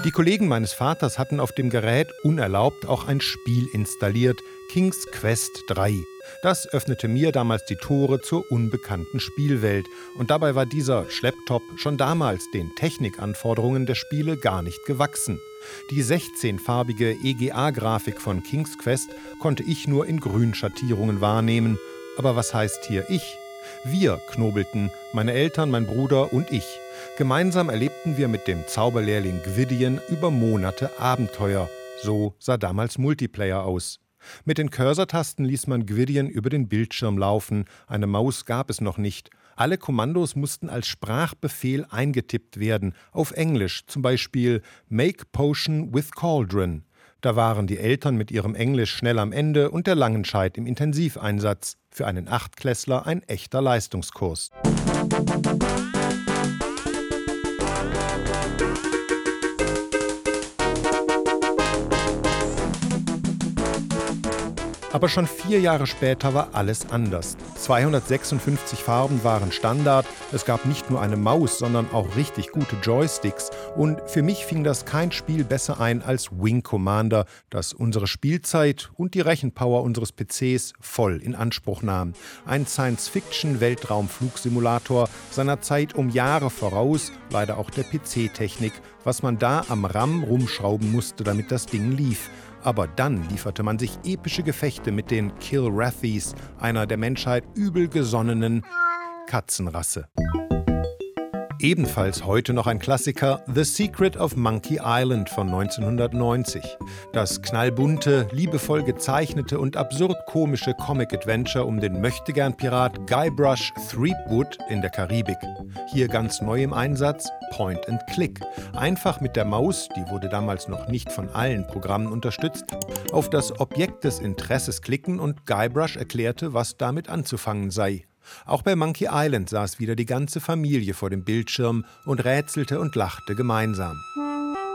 Die Kollegen meines Vaters hatten auf dem Gerät unerlaubt auch ein Spiel installiert, King's Quest III. Das öffnete mir damals die Tore zur unbekannten Spielwelt. Und dabei war dieser Schlepptop schon damals den Technikanforderungen der Spiele gar nicht gewachsen. Die 16-farbige EGA-Grafik von King's Quest konnte ich nur in Grünschattierungen wahrnehmen. Aber was heißt hier ich? Wir knobelten, meine Eltern, mein Bruder und ich. Gemeinsam erlebten wir mit dem Zauberlehrling Gwydion über Monate Abenteuer. So sah damals Multiplayer aus. Mit den Cursor-Tasten ließ man Gwydion über den Bildschirm laufen. Eine Maus gab es noch nicht. Alle Kommandos mussten als Sprachbefehl eingetippt werden. Auf Englisch, zum Beispiel Make Potion with Cauldron. Da waren die Eltern mit ihrem Englisch schnell am Ende und der Langenscheidt im Intensiveinsatz. Für einen Achtklässler ein echter Leistungskurs. Aber schon 4 Jahre später war alles anders. 256 Farben waren Standard, es gab nicht nur eine Maus, sondern auch richtig gute Joysticks. Und für mich fing das kein Spiel besser ein als Wing Commander, das unsere Spielzeit und die Rechenpower unseres PCs voll in Anspruch nahm. Ein Science-Fiction-Weltraumflugsimulator seiner Zeit um Jahre voraus, leider auch der PC-Technik, was man da am RAM rumschrauben musste, damit das Ding lief. Aber dann lieferte man sich epische Gefechte mit den Kilrathis, einer der Menschheit übel gesonnenen Katzenrasse. Ebenfalls heute noch ein Klassiker, The Secret of Monkey Island von 1990. Das knallbunte, liebevoll gezeichnete und absurd komische Comic-Adventure um den Möchtegern-Pirat Guybrush Threepwood in der Karibik. Hier ganz neu im Einsatz, Point and Click. Einfach mit der Maus, die wurde damals noch nicht von allen Programmen unterstützt, auf das Objekt des Interesses klicken und Guybrush erklärte, was damit anzufangen sei. Auch bei Monkey Island saß wieder die ganze Familie vor dem Bildschirm und rätselte und lachte gemeinsam.